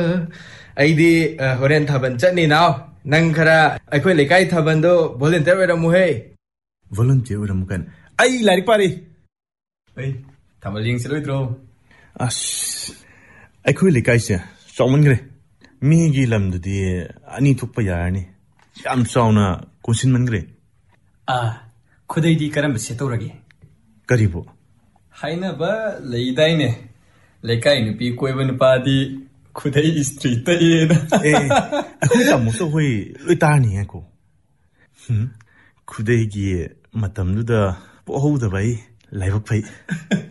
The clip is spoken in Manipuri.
ꯑꯩꯗꯤ ꯍꯣꯔꯦꯟ ꯊꯥꯕꯜ ꯆꯠꯅꯤ ꯅꯥꯎ ꯅꯪ ꯈꯔ ꯑꯩꯈꯣꯏ ꯂꯩꯀꯥꯏ ꯊꯥꯕꯜꯗꯣ ꯚꯣꯂꯨꯟꯇꯤꯌꯔ ꯑꯣꯏꯔꯝꯃꯨꯍꯦ ꯚꯣꯂꯨꯟꯇꯤꯌꯔ ꯑꯣꯏꯔꯝꯃꯨ ꯀꯥꯏꯅ ꯑꯩ ꯂꯥꯏꯔꯤꯛ ꯄꯥꯔꯤ ꯑꯩ ꯊꯥꯕꯜ ꯌꯦꯡꯁꯤꯜꯂꯣꯏꯗ꯭ꯔꯣ ꯑꯁ ꯑꯩꯈꯣꯏ ꯂꯩꯀꯥꯏꯁꯦ ꯆꯥꯎꯃꯟꯈ꯭ꯔꯦ ꯃꯤꯒꯤ ꯂꯝꯗꯨꯗꯤ ꯑꯅꯤ ꯊꯣꯛꯄ ꯌꯥꯔꯅꯤ ꯌꯥꯝ ꯆꯥꯎꯅ ꯀꯣꯟꯁꯤꯟꯃꯟꯈ꯭ꯔꯦ ꯈꯨꯗꯩꯗꯤ ꯀꯔꯝꯕ ꯁꯦꯠꯇꯧꯔꯒꯦ ꯀꯔꯤꯕꯣ ꯍꯥꯏꯅꯕ ꯂꯩꯗꯥꯏꯅꯦ ꯂꯩꯀꯥꯏ ꯅꯨꯄꯤ ꯀꯣꯏꯕ ꯅꯨꯄꯥꯗꯤ ꯈꯨꯗꯩ ꯏꯁꯇ꯭ꯔꯤ ꯇꯛꯑꯦꯅ ꯑꯩꯈꯣꯏ ꯇꯥꯃꯣꯁꯨ ꯍꯣꯏ ꯂꯣꯏ ꯇꯥꯔꯅꯤꯉꯦꯀꯣ ꯈꯨꯗꯩꯒꯤ ꯃꯇꯝꯗꯨꯗ ꯄꯣꯛꯍꯧꯗꯕ ꯑꯩ ꯂꯥꯏꯕꯛ ꯐꯩ